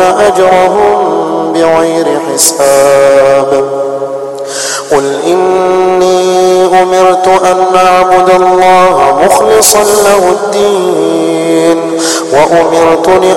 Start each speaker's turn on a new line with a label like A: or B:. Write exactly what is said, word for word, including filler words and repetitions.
A: أجرهم بغير حساب قل إني أمرت أن أعبد الله مخلصا له الدين وأمرت